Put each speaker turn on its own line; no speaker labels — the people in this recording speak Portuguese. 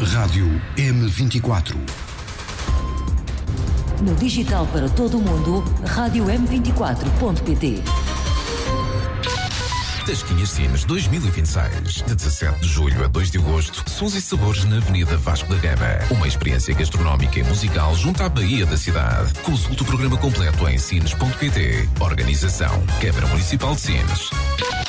Rádio M24.
No digital para todo o mundo, Rádio M24.pt.
Tasquinhas Cines 2026. De 17 de julho a 2 de agosto, sons e sabores na Avenida Vasco da Gama. Uma experiência gastronómica e musical junto à Baía da cidade. Consulte o programa completo em cines.pt. Organização Câmara Municipal de Sines.